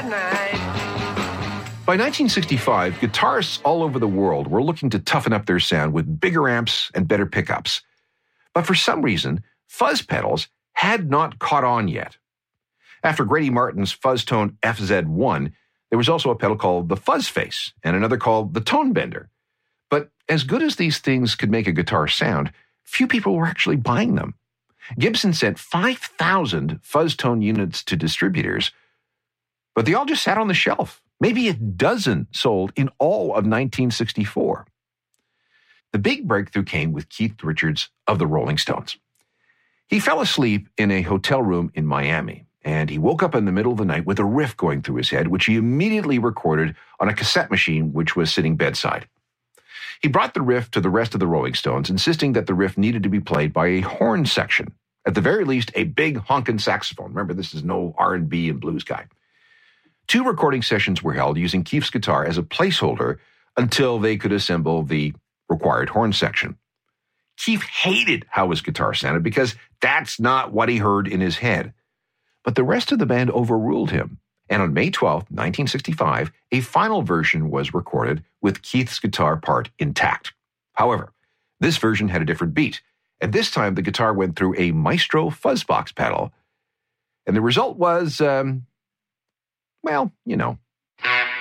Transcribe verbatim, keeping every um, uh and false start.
at night. By nineteen sixty-five, guitarists all over the world were looking to toughen up their sound with bigger amps and better pickups. But for some reason, fuzz pedals had not caught on yet. After Grady Martin's Fuzztone F Z one, there was also a pedal called the Fuzz Face and another called the Tone Bender. But as good as these things could make a guitar sound, few people were actually buying them. Gibson sent five thousand Fuzztone units to distributors, but they all just sat on the shelf. Maybe a dozen sold in all of nineteen sixty-four. The big breakthrough came with Keith Richards of the Rolling Stones. He fell asleep in a hotel room in Miami, and he woke up in the middle of the night with a riff going through his head, which he immediately recorded on a cassette machine which was sitting bedside. He brought the riff to the rest of the Rolling Stones, insisting that the riff needed to be played by a horn section, at the very least a big honkin' saxophone. Remember, this is no R and B and blues guy. Two recording sessions were held using Keith's guitar as a placeholder until they could assemble the required horn section. Keith hated how his guitar sounded because that's not what he heard in his head. But the rest of the band overruled him, and on May twelfth, nineteen sixty-five, a final version was recorded with Keith's guitar part intact. However, this version had a different beat, and this time the guitar went through a Maestro Fuzzbox pedal, and the result was, um, well, you know,